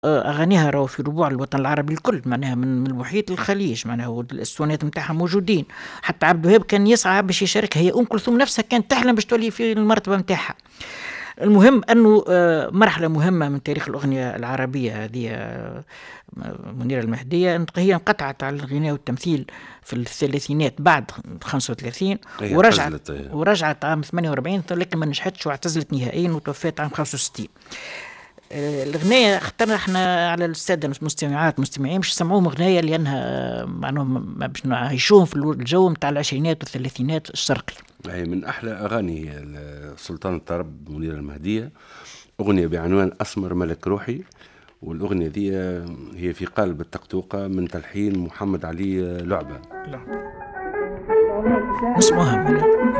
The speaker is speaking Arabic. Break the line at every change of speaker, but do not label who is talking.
أغانيها راهو في ربوع الوطن العربي الكل، معناها من المحيط للخليج، معناها والأسطوانات نتاعها موجودين. حتى عبد الوهاب كان يسعى باش يشاركها، هي أم كلثوم نفسها كانت تحلم باش تولي في المرتبة نتاعها. المهم أنه مرحلة مهمة من تاريخ الأغنية العربية هذه، منيرة المهدية هي انقطعت على الغناء والتمثيل في الثلاثينات بعد 35،
هي
ورجعت
اعتزلت.
ورجعت عام 48، لكن ما نجحتش واعتزلت نهائيا وتوفيت عام 65. الغناية اخترنا احنا على السادة المستمعات مستمعين باش يسمعوهم غناية لأنها معناهم باش نعيشوهم في الجو متاع العشرينات والثلاثينات الشرقي.
هي من أحلى أغاني سلطان الطرب منيرة المهدية، أغنية بعنوان أسمر ملك روحي. والأغنية دي هي في قالب التقطوقة من تلحين محمد علي لعبة.
نسمعها.